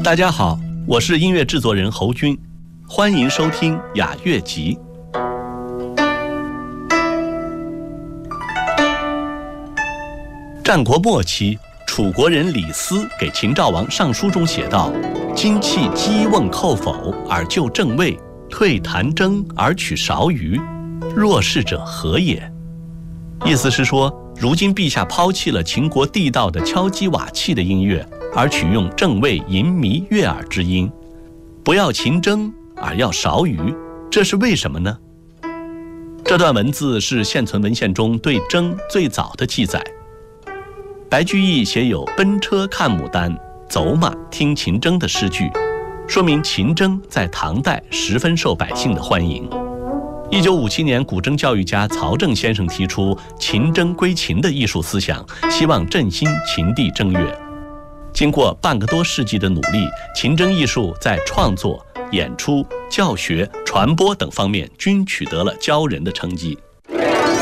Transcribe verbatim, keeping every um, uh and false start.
大家好，我是音乐制作人侯军，欢迎收听雅乐集。战国末期，楚国人李斯给秦昭王上书中写道：今弃姬瓮寇否而就正位，退弹筝而取韶虞，若是者何也？意思是说，如今陛下抛弃了秦国地道的敲击瓦器的音乐，而取用正位淫靡悦耳之音，不要秦筝而要韶虞，这是为什么呢？这段文字是现存文献中对筝最早的记载。白居易写有奔车看牡丹，走马听秦筝的诗句，说明秦筝在唐代十分受百姓的欢迎。一九五七年，古筝教育家曹正先生提出秦筝归秦的艺术思想，希望振兴秦地筝乐。经过半个多世纪的努力，秦筝艺术在创作、演出、教学、传播等方面均取得了骄人的成绩。